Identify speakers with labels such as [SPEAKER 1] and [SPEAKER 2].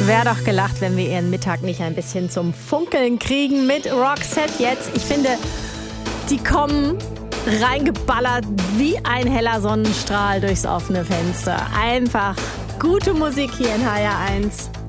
[SPEAKER 1] Wäre doch gelacht, wenn wir ihren Mittag nicht ein bisschen zum Funkeln kriegen mit Roxette jetzt. Ich finde, die kommen reingeballert wie ein heller Sonnenstrahl durchs offene Fenster. Einfach gute Musik hier in HR1.